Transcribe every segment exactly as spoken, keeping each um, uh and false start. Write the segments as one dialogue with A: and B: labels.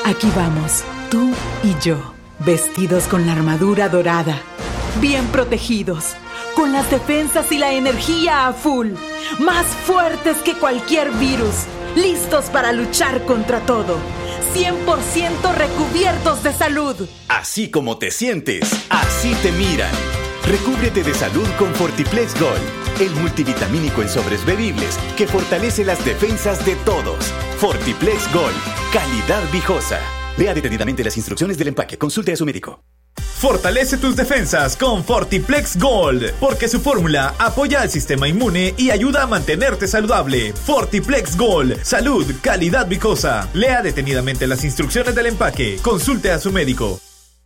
A: Aquí vamos, tú y yo, vestidos con la armadura dorada, bien protegidos, con las defensas y la energía a full, más fuertes que cualquier virus, listos para luchar contra todo, cien por ciento recubiertos de salud.
B: Así como te sientes, así te miran. Recúbrete de salud con Fortiplex Gold, el multivitamínico en sobres bebibles que fortalece las defensas de todos. Fortiplex Gold, calidad viejosa. Lea detenidamente las instrucciones del empaque. Consulte a su médico.
C: Fortalece tus defensas con Fortiplex Gold, porque su fórmula apoya al sistema inmune y ayuda a mantenerte saludable. Fortiplex Gold, salud, calidad viejosa. Lea detenidamente las instrucciones del empaque. Consulte a su médico.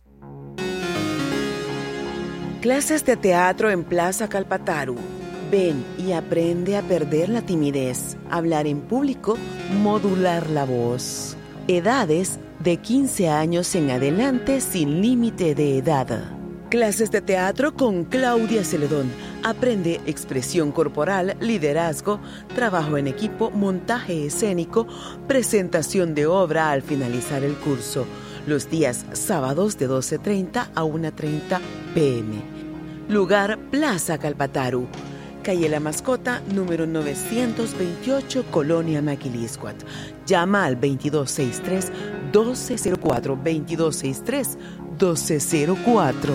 D: Clases de teatro en Plaza Calpataru. Ven y aprende a perder la timidez, hablar en público, modular la voz. Edades de quince años en adelante sin límite de edad. Clases de teatro con Claudia Celedón. Aprende expresión corporal, liderazgo, trabajo en equipo, montaje escénico, presentación de obra al finalizar el curso. Los días sábados de doce treinta a una treinta pm. Lugar Plaza Calpataru. Calle La Mascota, número novecientos veintiocho, Colonia Maquiliscuat. Llama al veintidós sesenta y tres, doce cero cuatro, veintidós sesenta y tres, doce cero cuatro.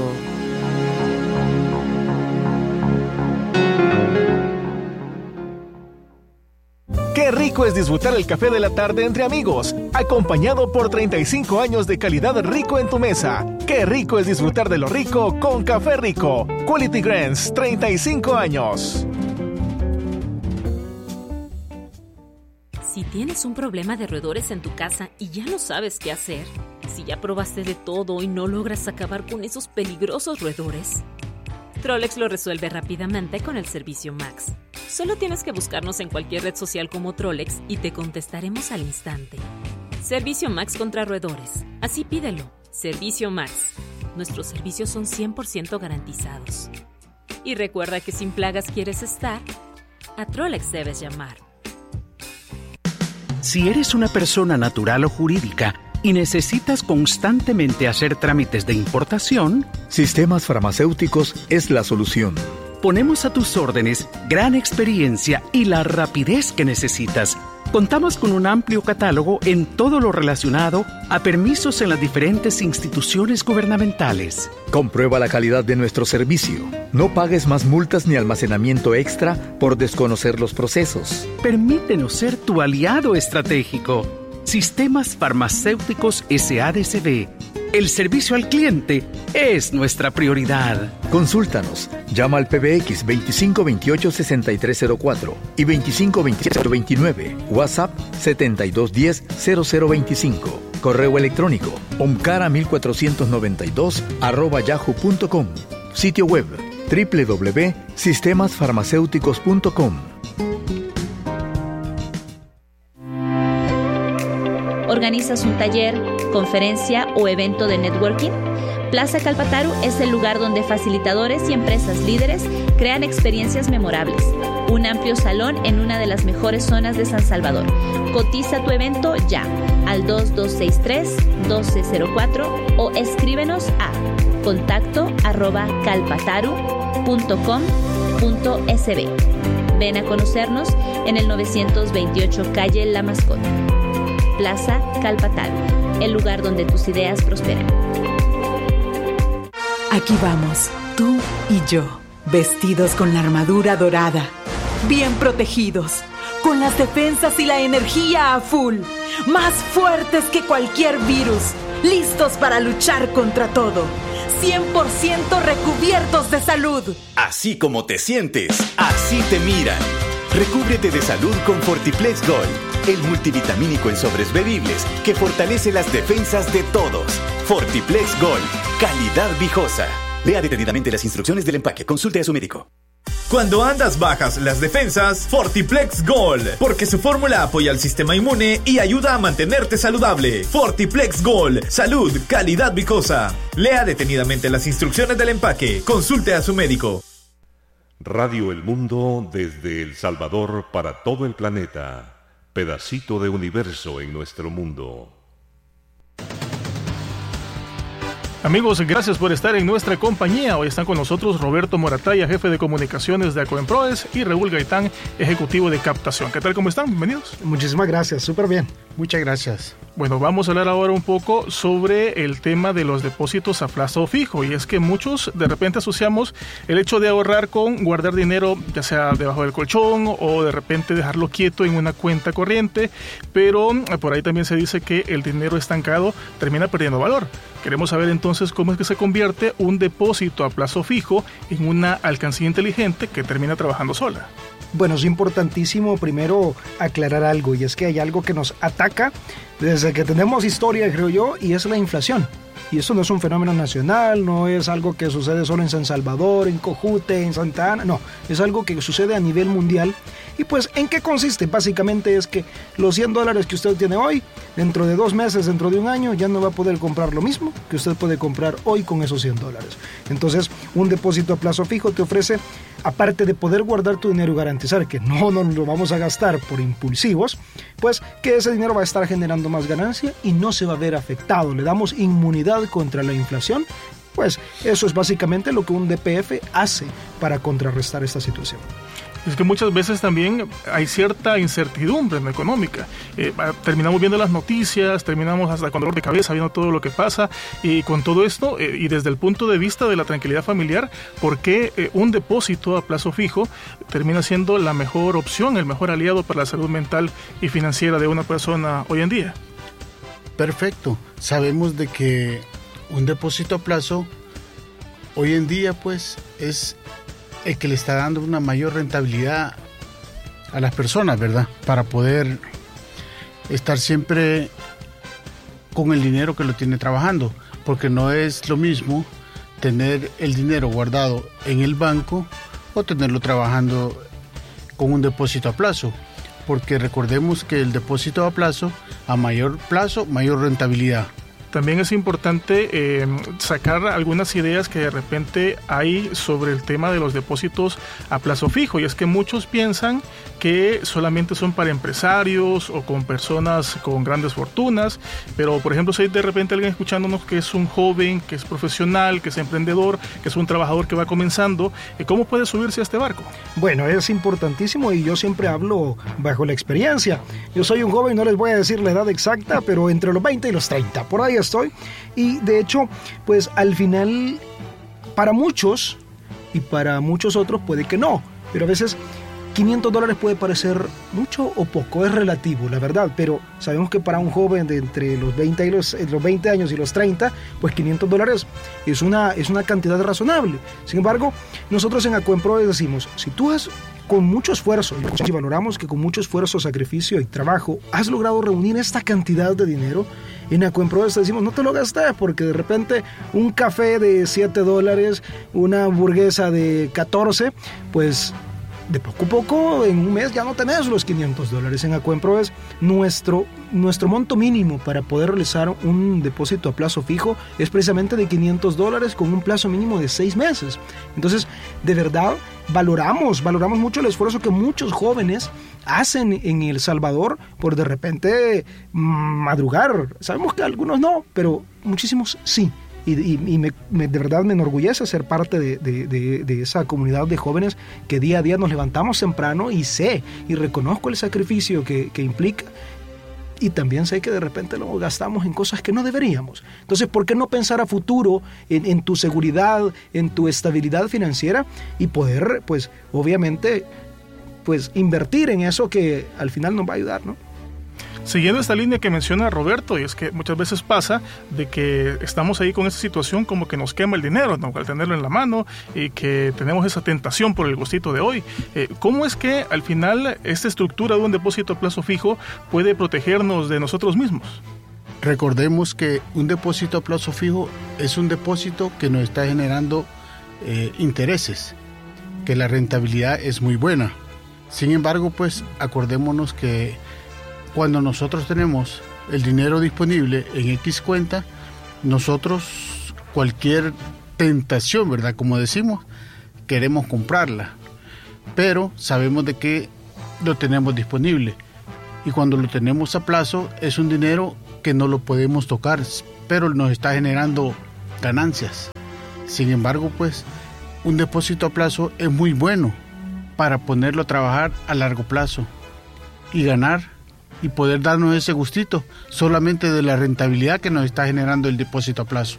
E: Qué rico es disfrutar el café de la tarde entre amigos, acompañado por treinta y cinco años de calidad rico en tu mesa. Qué rico es disfrutar de lo rico con Café Rico. Quality Grains, treinta y cinco años.
F: Si tienes un problema de roedores en tu casa y ya no sabes qué hacer, si ya probaste de todo y no logras acabar con esos peligrosos roedores, Trolex lo resuelve rápidamente con el servicio Max. Solo tienes que buscarnos en cualquier red social como Trolex y te contestaremos al instante. Servicio Max contra roedores. Así pídelo. Servicio Max. Nuestros servicios son cien por ciento garantizados. Y recuerda que sin plagas quieres estar, a Trolex debes llamar.
G: Si eres una persona natural o jurídica y necesitas constantemente hacer trámites de importación,
H: Sistemas Farmacéuticos es la solución.
G: Ponemos a tus órdenes gran experiencia y la rapidez que necesitas. Contamos con un amplio catálogo en todo lo relacionado a permisos en las diferentes instituciones gubernamentales.
H: Comprueba la calidad de nuestro servicio. No pagues más multas ni almacenamiento extra por desconocer los procesos.
G: Permítenos ser tu aliado estratégico. Sistemas Farmacéuticos S A D C B. El servicio al cliente es nuestra prioridad.
H: Consúltanos. Llama al P B X veinticinco veintiocho sesenta y tres cero cuatro y veinticinco veintisiete veintinueve. WhatsApp setenta y dos diez cero cero veinticinco. Correo electrónico omcara mil cuatrocientos noventa y dos arroba yahoo punto com. Sitio web doble u doble u doble u punto sistemas farmacéuticos punto com.
I: ¿Organizas un taller, conferencia o evento de networking? Plaza Calpataru es el lugar donde facilitadores y empresas líderes crean experiencias memorables. Un amplio salón en una de las mejores zonas de San Salvador. Cotiza tu evento ya al dos dos seis tres, doce cero cuatro o escríbenos a contacto arroba calpataru punto com punto s b. Ven a conocernos en el novecientos veintiocho Calle La Mascota. Plaza Calpataru, el lugar donde tus ideas prosperan.
A: Aquí vamos, tú y yo, vestidos con la armadura dorada, bien protegidos, con las defensas y la energía a full, más fuertes que cualquier virus, listos para luchar contra todo, cien por ciento recubiertos de salud.
B: Así como te sientes, así te miran. Recúbrete de salud con Fortiplex Gold, el multivitamínico en sobres bebibles que fortalece las defensas de todos. Fortiplex Gold, calidad viejosa. Lea detenidamente las instrucciones del empaque. Consulte a su médico.
C: Cuando andas bajas las defensas, Fortiplex Gold, porque su fórmula apoya al sistema inmune y ayuda a mantenerte saludable. Fortiplex Gold, salud, calidad viejosa. Lea detenidamente las instrucciones del empaque. Consulte a su médico.
J: Radio El Mundo desde El Salvador para todo el planeta. Pedacito de universo en nuestro mundo.
K: Amigos, gracias por estar en nuestra compañía. Hoy están con nosotros Roberto Morataya, jefe de comunicaciones de Acuemproes, y Raúl Gaitán, ejecutivo de captación. ¿Qué tal? ¿Cómo están? Bienvenidos.
L: Muchísimas gracias, súper bien. Muchas gracias.
K: Bueno, vamos a hablar ahora un poco sobre el tema de los depósitos a plazo fijo. Y es que muchos de repente asociamos el hecho de ahorrar con guardar dinero, ya sea debajo del colchón o de repente dejarlo quieto en una cuenta corriente. Pero por ahí también se dice que el dinero estancado termina perdiendo valor. Queremos saber entonces cómo es que se convierte un depósito a plazo fijo en una alcancía inteligente que termina trabajando sola.
L: Bueno, es importantísimo primero aclarar algo, y es que hay algo que nos ataca desde que tenemos historia, creo yo, y es la inflación. Y eso no es un fenómeno nacional, no es algo que sucede solo en San Salvador, en Cojute, en Santa Ana, no, es algo que sucede a nivel mundial. Y pues, ¿en qué consiste? Básicamente es que los cien dólares que usted tiene hoy, dentro de dos meses, dentro de un año, ya no va a poder comprar lo mismo que usted puede comprar hoy con esos cien dólares. Entonces, un depósito a plazo fijo te ofrece, aparte de poder guardar tu dinero y garantizar que no nos lo vamos a gastar por impulsivos, pues que ese dinero va a estar generando más ganancia y no se va a ver afectado. Le damos inmunidad contra la inflación. Pues eso es básicamente lo que un D P F hace para contrarrestar esta situación.
K: Es que muchas veces también hay cierta incertidumbre en la económica. Eh, terminamos viendo las noticias, terminamos hasta con dolor de cabeza viendo todo lo que pasa, y con todo esto, eh, y desde el punto de vista de la tranquilidad familiar, ¿por qué eh, un depósito a plazo fijo termina siendo la mejor opción, el mejor aliado para la salud mental y financiera de una persona hoy en día?
M: Perfecto. Sabemos de que un depósito a plazo hoy en día pues es el que le está dando una mayor rentabilidad a las personas, ¿verdad? Para poder estar siempre con el dinero que lo tiene trabajando, porque no es lo mismo tener el dinero guardado en el banco o tenerlo trabajando con un depósito a plazo, porque recordemos que el depósito a plazo, a mayor plazo, mayor rentabilidad.
K: También es importante eh, sacar algunas ideas que de repente hay sobre el tema de los depósitos a plazo fijo, y es que muchos piensan que solamente son para empresarios o con personas con grandes fortunas, pero por ejemplo si hay de repente alguien escuchándonos que es un joven, que es profesional, que es emprendedor, que es un trabajador que va comenzando, ¿cómo puede subirse a este barco?
L: Bueno, es importantísimo, y yo siempre hablo bajo la experiencia. Yo soy un joven, no les voy a decir la edad exacta, pero entre los veinte y los treinta, por ahí estoy, y de hecho pues al final para muchos y para muchos otros puede que no, pero a veces quinientos dólares puede parecer mucho o poco, es relativo, la verdad, pero sabemos que para un joven de entre los veinte, y los, los veinte años y los treinta, pues quinientos dólares es una, es una cantidad razonable. Sin embargo, nosotros en Acuemproes decimos, si tú has con mucho esfuerzo, y valoramos que con mucho esfuerzo, sacrificio y trabajo has logrado reunir esta cantidad de dinero, en Acuemproes te decimos, no te lo gastes, porque de repente un café de siete dólares, una hamburguesa de catorce, pues de poco a poco, en un mes ya no tenés los quinientos dólares. En Acuemproes, nuestro, nuestro monto mínimo para poder realizar un depósito a plazo fijo es precisamente de quinientos dólares con un plazo mínimo de seis meses. Entonces, de verdad, valoramos, valoramos mucho el esfuerzo que muchos jóvenes hacen en El Salvador por de repente madrugar. Sabemos que algunos no, pero muchísimos sí. Y, y, y me, me, de verdad me enorgullece ser parte de, de, de, de esa comunidad de jóvenes que día a día nos levantamos temprano, y sé y reconozco el sacrificio que, que implica, y también sé que de repente lo gastamos en cosas que no deberíamos. Entonces, ¿por qué no pensar a futuro en, en tu seguridad, en tu estabilidad financiera, y poder, pues, obviamente, pues, invertir en eso que al final nos va a ayudar, ¿no?
K: Siguiendo esta línea que menciona Roberto, y es que muchas veces pasa de que estamos ahí con esa situación como que nos quema el dinero, ¿no?, al tenerlo en la mano, y que tenemos esa tentación por el gustito de hoy. Eh, ¿Cómo es que al final esta estructura de un depósito a plazo fijo puede protegernos de nosotros mismos?
M: Recordemos que un depósito a plazo fijo es un depósito que nos está generando eh, intereses, que la rentabilidad es muy buena. Sin embargo, pues acordémonos que cuando nosotros tenemos el dinero disponible en X cuenta, nosotros cualquier tentación, ¿verdad?, como decimos, queremos comprarla, pero sabemos de que lo tenemos disponible, y cuando lo tenemos a plazo es un dinero que no lo podemos tocar, pero nos está generando ganancias. Sin embargo, pues, un depósito a plazo es muy bueno para ponerlo a trabajar a largo plazo y ganar y poder darnos ese gustito solamente de la rentabilidad que nos está generando el depósito a plazo.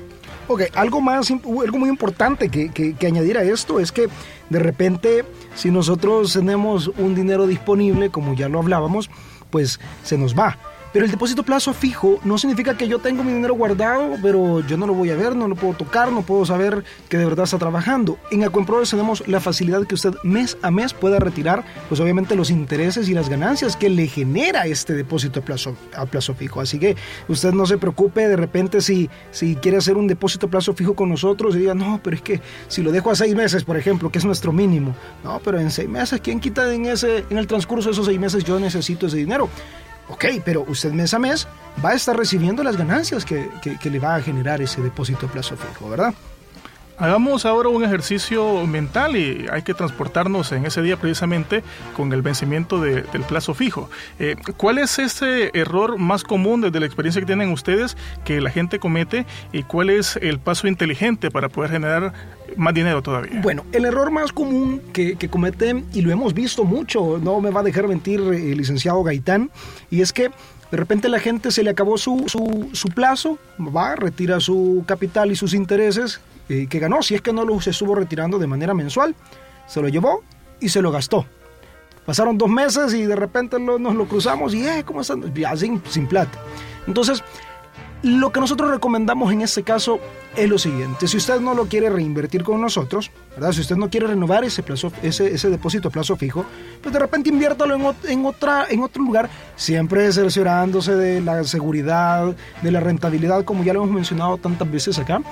L: Ok, algo más, algo muy importante que, que, que añadir a esto es que de repente si nosotros tenemos un dinero disponible, como ya lo hablábamos, pues se nos va. Pero el depósito a plazo fijo no significa que yo tengo mi dinero guardado, pero yo no lo voy a ver, no lo puedo tocar, no puedo saber que de verdad está trabajando. En Acuemproves tenemos la facilidad que usted mes a mes pueda retirar, pues obviamente los intereses y las ganancias que le genera este depósito a plazo, a plazo fijo. Así que usted no se preocupe de repente si, si quiere hacer un depósito a plazo fijo con nosotros y diga, no, pero es que si lo dejo a seis meses, por ejemplo, que es nuestro mínimo. No, pero en seis meses, ¿quién quita en, ese, en el transcurso de esos seis meses yo necesito ese dinero? Ok, pero usted mes a mes va a estar recibiendo las ganancias que, que, que le va a generar ese depósito a plazo fijo, ¿verdad?
K: Hagamos ahora un ejercicio mental y hay que transportarnos en ese día precisamente con el vencimiento de, del plazo fijo. Eh, ¿Cuál es ese error más común desde la experiencia que tienen ustedes que la gente comete y cuál es el paso inteligente para poder generar más dinero todavía?
L: Bueno, el error más común que, que cometen, y lo hemos visto mucho, no me va a dejar mentir el licenciado Gaitán, y es que de repente la gente se le acabó su, su, su plazo, va, retira su capital y sus intereses eh, que ganó, si es que no lo se estuvo retirando de manera mensual, se lo llevó y se lo gastó. Pasaron dos meses y de repente lo, nos lo cruzamos y, eh, ¿cómo están? Ya sin, sin plata. Entonces, lo que nosotros recomendamos en este caso es lo siguiente: si usted no lo quiere reinvertir con nosotros, ¿verdad? Si usted no quiere renovar ese plazo, ese, ese depósito a plazo fijo, pues de repente inviértalo en, en, otra, en otro lugar, siempre cerciorándose de la seguridad, de la rentabilidad, como ya lo hemos mencionado tantas veces acá,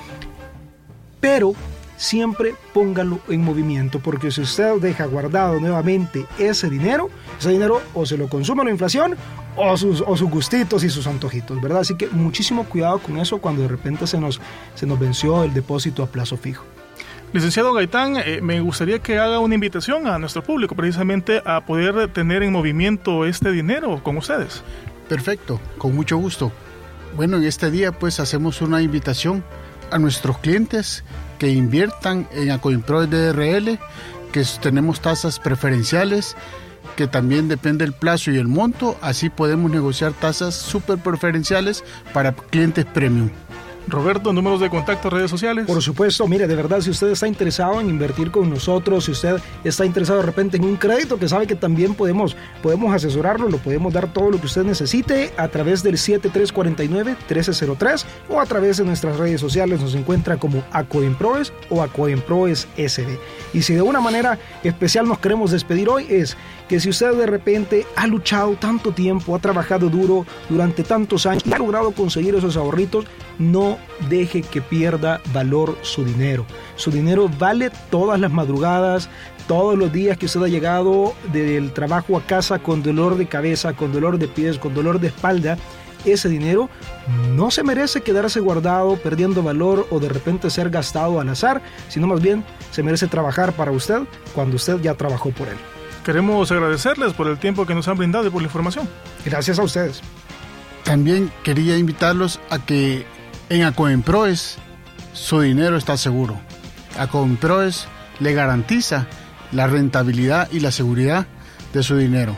L: pero siempre póngalo en movimiento, porque si usted deja guardado nuevamente ese dinero, ese dinero o se lo consume la inflación o sus, o sus gustitos y sus antojitos, ¿verdad? Así que muchísimo cuidado con eso cuando de repente se nos, se nos venció el depósito a plazo fijo.
K: Licenciado Gaitán, eh, me gustaría que haga una invitación a nuestro público precisamente a poder tener en movimiento este dinero con ustedes.
M: Perfecto, con mucho gusto. Bueno, en este día pues hacemos una invitación a nuestros clientes que inviertan en Acuemproves D R L, que tenemos tasas preferenciales, que también depende del plazo y el monto, así podemos negociar tasas súper preferenciales para clientes premium.
K: Roberto, números de contacto, redes sociales.
L: Por supuesto, mire, de verdad, si usted está interesado en invertir con nosotros, si usted está interesado de repente en un crédito, que sabe que también podemos, podemos asesorarlo, lo podemos dar todo lo que usted necesite a través del siete tres cuatro nueve, uno tres cero tres o a través de nuestras redes sociales nos encuentra como Acuemproves o Acuemproves S D. Y si de una manera especial nos queremos despedir hoy es que si usted de repente ha luchado tanto tiempo, ha trabajado duro durante tantos años y ha logrado conseguir esos ahorritos, no deje que pierda valor su dinero. Su dinero vale todas las madrugadas, todos los días que usted ha llegado del trabajo a casa con dolor de cabeza, con dolor de pies, con dolor de espalda. Ese dinero no se merece quedarse guardado, perdiendo valor o de repente ser gastado al azar, sino más bien se merece trabajar para usted cuando usted ya trabajó por él.
K: Queremos agradecerles por el tiempo que nos han brindado y por la información.
L: Gracias a ustedes.
M: También quería invitarlos a que en Acuemproves su dinero está seguro. Acuemproves le garantiza la rentabilidad y la seguridad de su dinero.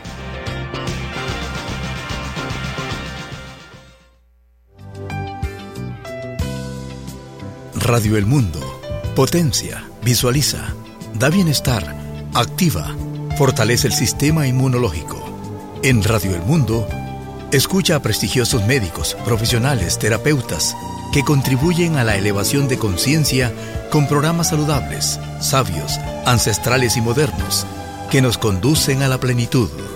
B: Radio El Mundo potencia, visualiza, da bienestar, activa, fortalece el sistema inmunológico. En Radio El Mundo, escucha a prestigiosos médicos, profesionales, terapeutas, que contribuyen a la elevación de conciencia con programas saludables, sabios, ancestrales y modernos, que nos conducen a la plenitud.